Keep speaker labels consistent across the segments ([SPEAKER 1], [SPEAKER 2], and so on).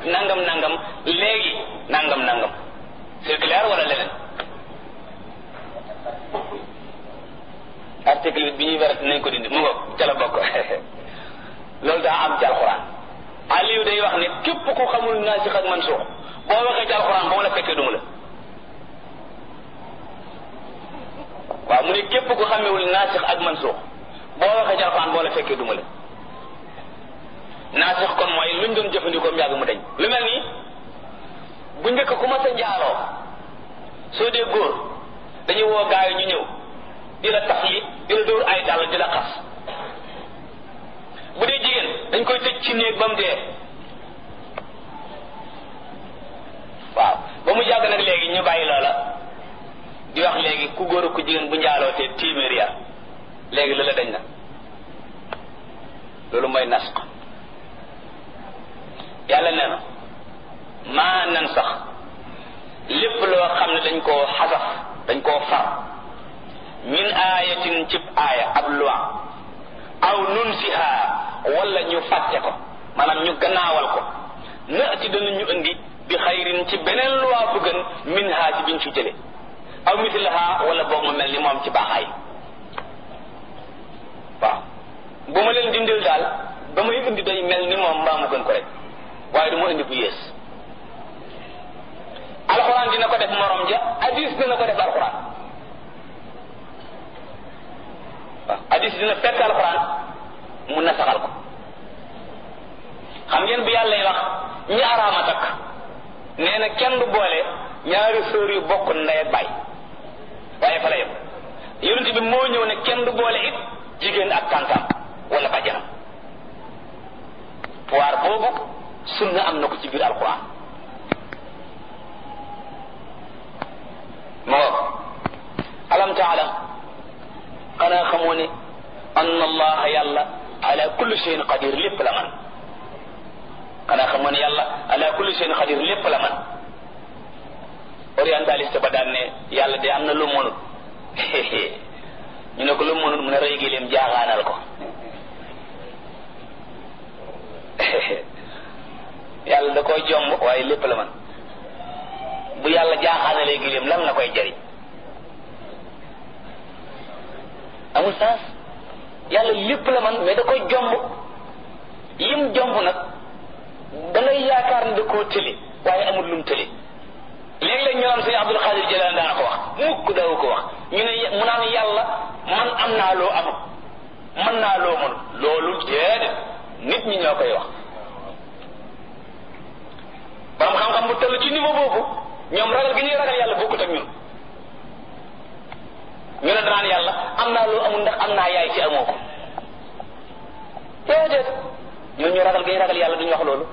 [SPEAKER 1] nangam nangam léegi nangam nangam circulaire wala leneen article bi ñuy werante nañ ko dindi mu ngo ca la bokk loolu daa am ci alxuraan Aliou day wax ne képp ku xamul naasix ak mansuux boo waxee ci alxuraan ba mu la fekkee duma la waaw mu ne képp ku xamewul naasix ak mansuux boo waxee ci alxuraan boo la fekkee duma la naasix kon mooy luñ doon jëfandikoo mu yàgg mu dañ lu mel nii bu njëkk ku ma sa njaaloo soo dee góor dañuy woo gaay ñu ñëw di la tax yi di la dóor ay dàll di la xas bu dee jigéen dañ koy tëj ci néeg ba mu dee waaw ba mu yàgg nag léegi ñu bàyyi loola di wax léegi ku góor ku jigéen bu njaaloo te téeméer ya léegi loola dañ na loolu mooy nasq yàlla nee na maa nan sax lépp loo xam ne dañ koo xasaf dañ koo far min aayatin cib aaya ab loi aw nunsiha wala ñu fàtte ko maanaam ñu gannaawal ko naati dana ñu indi bi xayrin ci beneen loi bu gën min ha ci biñ fi jële aw mislaha wala boog mu mel ni moom ci baaxaay waaw bu ma leen dindil daal ba may indi day mel ni moom mbaa mu gën ko rek waaye du ma indi bu yées alxuraan dina ko def morom ja hadis dina ko def alxuraan waaw hadis dina fekk alxuraan mu nasaxal ko xam ngeen bu yàlla wax ñi araama takk nee na kenn du boole ñaari sœur yu bokk ndey ak baay waaye fa la yem yonent bi moo ñëw ne kenn du boole it jigéen ak tàntaam wala bàjjanam pouvoir boobu sunna am na ko ci biir alxuraan moo alam taalam xanaa xamoo ne anna allaha yàlla ala kulli shay'in qadir lépp la man xanaa xamoo ne yàlla ala kulli shay'in qadir lépp la man orientaliste ba daan ne yàlla de am na lu mënut ñu ne ko lu mënut mu ne rëy gi leen jaaxaanal ko yàlla da koy jomb waaye lépp la man bu yàlla jaaxaanalee gileem lan la koy jariñ amul sens yàlla lépp la man mais da koy jomb yim jomb nag da ngay yaakaar ne da koo tëli waaye amul lum tëli léeg-léeg ñu naan sëñ Abdul Xaadir Jilaan daana ko wax mukk daawu ko wax ñu ne mu naan yàlla man am naa loo amul mën naa loo mënul loolu déedéet nit ñi ñoo koy wax borom xam-xam bu toll ci niveau boobu ñoom ragal gi ñuy ragal yàlla bokkut ak ñun ñu ne danaan yàlla am naa loo amul ndax am naa yaay ci amoo ko déedéet ñun ñu ragal gi ñuy ragal yàlla duñu wax loolu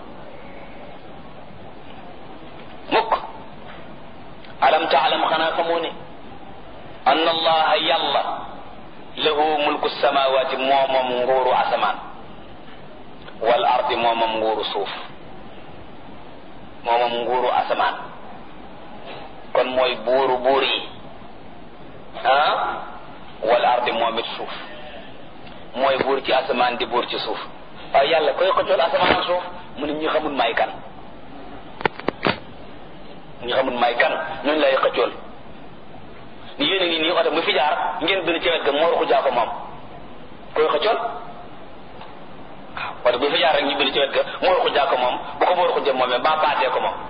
[SPEAKER 1] mukk alam taalam xanaa xamoo ne anna allaha yàlla lahu mulku samawati moomam nguuru asamaan wal ardi moomam nguuru suuf moomam nguuru asamaan kon mooy buuru buur yi wal ardi moom it suuf mooy buur ci asamaan di buur ci suuf waaye yàlla koy xëccool asamaan ak suuf mu ne ñi xamul may kan ñi xamul may kan ñooñu lay xëccool ni yéen a ngi nii oto mu fi jaar ngeen bind ci wet ga moo ruxu jaa ko moom koy xëccool waaw oto bu fi jaar rek ñu bind ci wet ga moo ruxu jaa ko moom bu ko moo ruxu jëm moomee ba paatee ko moom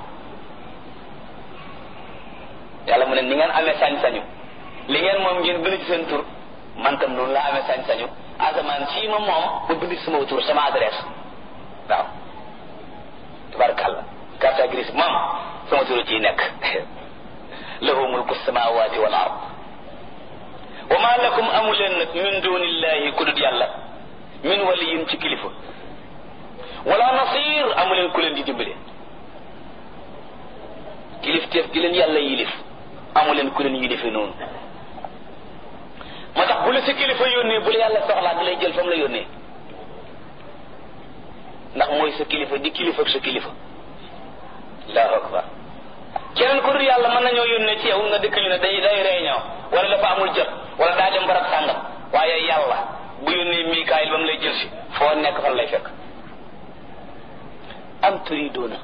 [SPEAKER 1] yàlla mu ne ni ngeen amee sañ-sañu li ngeen moom ngeen bind ci seen tur man tam noonu la amee sañ-sañu asamaan sii ma moom ma bind ci sama tur sama adresse waaw tabarakàllah carte grise moom sama tur ciy nekk lahu mulku samawati wal ard wa ma lakum amuleen nag min dunillahi ku dut yàlla min waliyin ci kilifa wala nasir amuleen ku leen di dimbale kilifteef gi leen yàlla yilif amuleen ku leen yilife noonu moo tax bu la sa kilifa yónnee bu la yàlla soxlaa di lay jël fa mu la yónnee ndax mooy sa kilifa di kilifa ak sa kilifa allahu akbar keneen ku dul yàlla mën nañoo yónnee ci yow nga dëkk ñu ne day réunion wala dafa amul jot wala daa dem barab sàngam waaye yàlla bu yónnee Mikaayil ba mu lay jël si foo nekk fan lay fekk am turidoona